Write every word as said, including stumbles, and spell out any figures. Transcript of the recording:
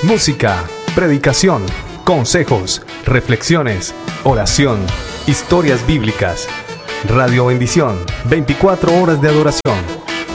música, predicación, consejos, reflexiones, oración, historias bíblicas. Radio Bendición, veinticuatro horas de adoración.